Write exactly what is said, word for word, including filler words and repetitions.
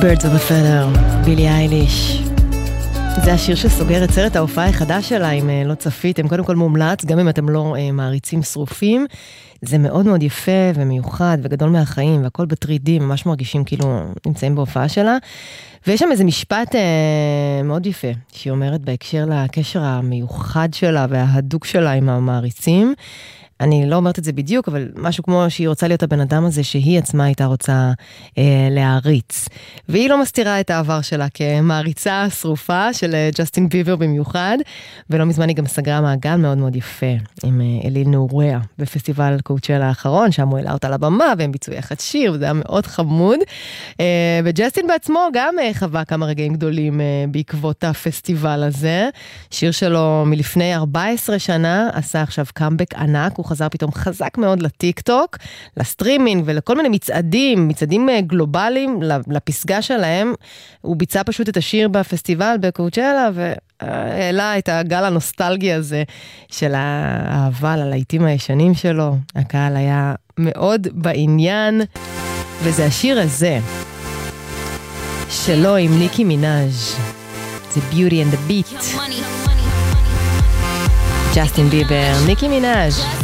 Birds of a Feather, בילי אייליש. זה השיר שסוגר את סרט ההופעה החדש שלה, אם לא צפיתם. קודם כל מומלץ, גם אם אתם לא מעריצים שרופים. זה מאוד מאוד יפה ומיוחד וגדול מהחיים, והכל ב-תרי די, ממש מרגישים כאילו נמצאים בהופעה שלה. ויש שם איזה משפט אה, מאוד יפה, שהיא אומרת בהקשר לקשר המיוחד שלה וההדוק שלה עם המעריצים. אני לא אומרת את זה בדיוק, אבל משהו כמו שהיא רוצה להיות הבן אדם הזה, שהיא עצמה הייתה רוצה אה, להעריץ. והיא לא מסתירה את העבר שלה כמעריצה שרופה של אה, ג'סטין ביבר במיוחד, ולא מזמן היא גם סגרה מעגל מאוד מאוד יפה, עם אה, אליל נוריה, בפסטיבל קואוצ'לה האחרון, שם הוא העלה אותה לבמה, והם ביצעו יחד שיר, וזה היה מאוד חמוד. אה, וג'סטין בעצמו גם אה, חווה כמה רגעים גדולים אה, בעקבות הפסטיבל הזה. שיר שלו מלפני ארבע עשרה שנה, עשה עכשיו קאמבק ענק, הוא חזר פתאום חזק מאוד לטיק טוק, לסטרימינג ולכל מיני מצעדים, מצעדים גלובליים, לפסגה שלהם. הוא ביצע פשוט את השיר בפסטיבל בקואוצ'לה, והעלה את הגל הנוסטלגי הזה של האהבה ללהיטים הישנים שלו. הקהל היה מאוד בעניין, וזה השיר הזה, שלו עם ניקי מינאז'. זה Beauty and the Beat. ג'סטין ביבר, ניקי מינאז'.